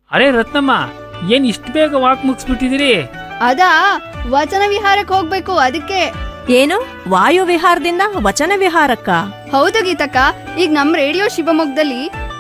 ಅರೆ ರತ್ನಮ್ಮ, ಏನ್ ಇಷ್ಟು ಬೇಗ ವಾಕ್ ಮುಗಿಸ್ಬಿಟ್ಟಿದಿರಿ? ಅದಾ, ವಚನ ವಿಹಾರಕ್ಕೆ ಹೋಗ್ಬೇಕು ಅದಕ್ಕೆ. ಏನು ವಾಯು ವಿಹಾರದಿಂದ ವಚನ ವಿಹಾರಕ್ಕ? ಹೌದು ಗೀತಕ್ಕ, ಈಗ ನಮ್ ರೇಡಿಯೋ ಶಿವಮೊಗ್ಗದಲ್ಲಿ